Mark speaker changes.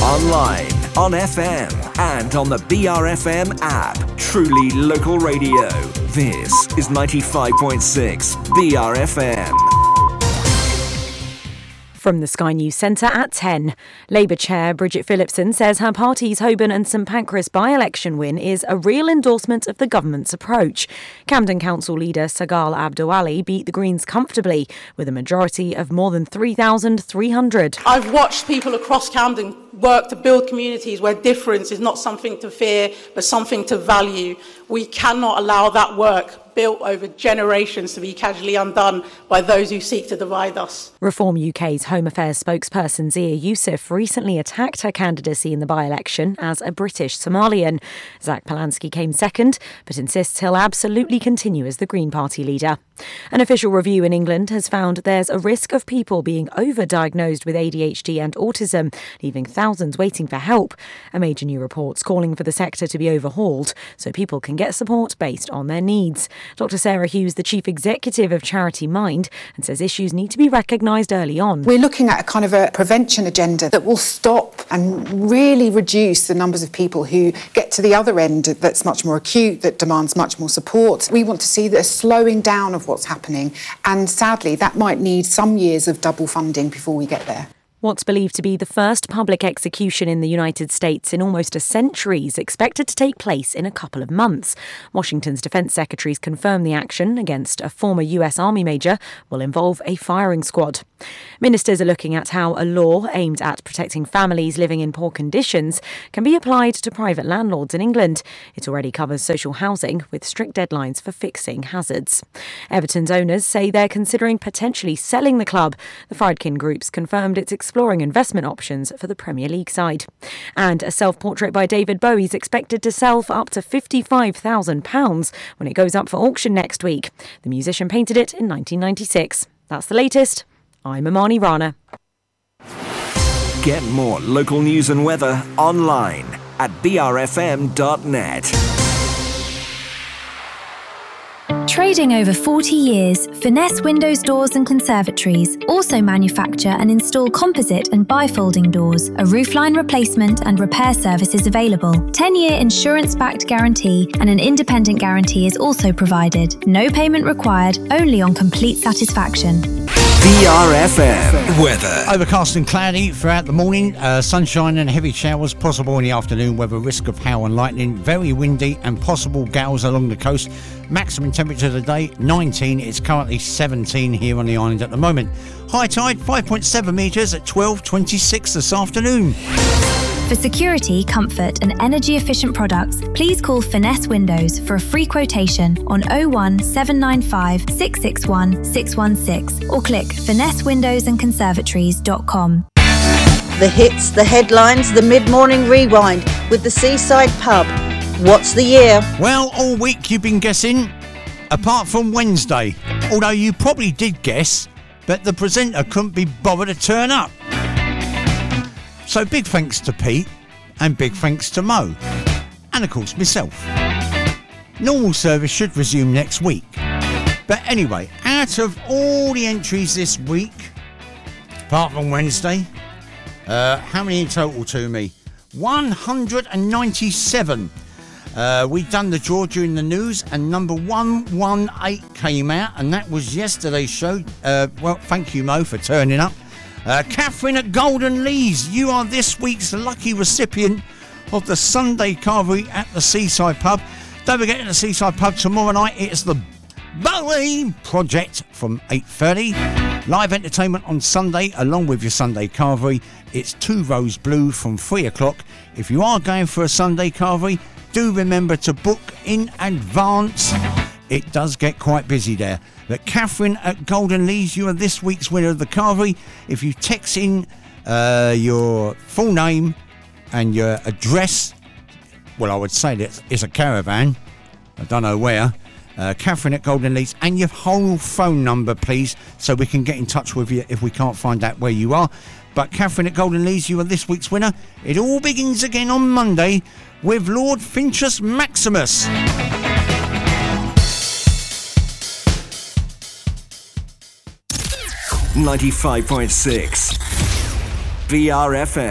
Speaker 1: Online, on FM, and on the BRFM app. Truly local radio. This is 95.6 BRFM.
Speaker 2: From the Sky News Centre at 10. Labour Chair Bridget Phillipson says her party's Holborn and St Pancras by-election win is a real endorsement of the government's approach. Camden Council leader Sagal Abdouali beat the Greens comfortably with a majority of more than 3,300.
Speaker 3: I've watched people across Camden work to build communities where difference is not something to fear but something to value. We cannot allow that work built over generations to be casually undone by those who seek to divide us.
Speaker 2: Reform UK's Home Affairs spokesperson Zia Youssef recently attacked her candidacy in the by-election as a British Somalian. Zach Polanski came second, but insists he'll absolutely continue as the Green Party leader. An official review in England has found there's a risk of people being over-diagnosed with ADHD and autism, leaving thousands waiting for help. A major new report's calling for the sector to be overhauled so people can get support based on their needs. Dr Sarah Hughes, the chief executive of Charity Mind, and says issues need to be recognised early on.
Speaker 4: We're looking at a kind of a prevention agenda that will stop and really reduce the numbers of people who get to the other end that's much more acute, that demands much more support. We want to see the slowing down of what's happening, and sadly that might need some years of double funding before we get there.
Speaker 2: What's believed to be the first public execution in the United States in almost a century is expected to take place in a couple of months. Washington's defense secretaries confirmed the action against a former US Army major will involve a firing squad. Ministers are looking at how a law aimed at protecting families living in poor conditions can be applied to private landlords in England. It already covers social housing with strict deadlines for fixing hazards. Everton's owners say they're considering potentially selling the club. The Friedkin Group's confirmed it's exploring investment options for the Premier League side. And a self-portrait by David Bowie is expected to sell for up to £55,000 when it goes up for auction next week. The musician painted it in 1996. That's the latest. I'm Amani Rana.
Speaker 1: Get more local news and weather online at brfm.net.
Speaker 5: Trading over 40 years, Finesse Windows Doors and Conservatories also manufacture and install composite and bifolding doors. A roofline replacement and repair service is available. 10-year insurance-backed guarantee and an independent guarantee is also provided. No payment required, only on complete satisfaction.
Speaker 1: BRFM weather.
Speaker 6: Overcast and cloudy throughout the morning. Sunshine and heavy showers possible in the afternoon with a risk of hail and lightning. Very windy and possible gales along the coast. Maximum temperature today 19. It's currently 17 here on the island at the moment. High tide 5.7 metres at 12:26 this afternoon.
Speaker 5: For security, comfort and energy efficient products, please call Finesse Windows for a free quotation on 01 795 661 616 or click finessewindowsandconservatories.com.
Speaker 7: The hits, the headlines, the mid-morning rewind with the Seaside Pub. What's the year?
Speaker 6: Well, all week you've been guessing, apart from Wednesday. Although you probably did guess, but the presenter couldn't be bothered to turn up. So big thanks to Pete, and big thanks to Mo, and of course myself. Normal service should resume next week. But anyway, out of all the entries this week, apart from Wednesday, how many in total to me? 197. We done the draw during the news, and number 118 came out, and that was yesterday's show. Well, thank you, Mo, for turning up. Catherine at Golden Lees, you are this week's lucky recipient of the Sunday Carvery at the Seaside Pub. Don't forget, at the Seaside Pub tomorrow night, it's the Bowie Project from 8:30. Live entertainment on Sunday along with your Sunday Carvery. It's 2 Rose Blue from 3 o'clock. If you are going for a Sunday Carvery, do remember to book in advance. It does get quite busy there. But Catherine at Golden Lees, you are this week's winner of the Carvery. If you text in your full name and your address, well, I would say that it's a caravan. I don't know where. Catherine at Golden Lees, and your whole phone number, please, so we can get in touch with you if we can't find out where you are. But Catherine at Golden Lees, you are this week's winner. It all begins again on Monday with Lord Finchus Maximus.
Speaker 1: 95.6 BRFM.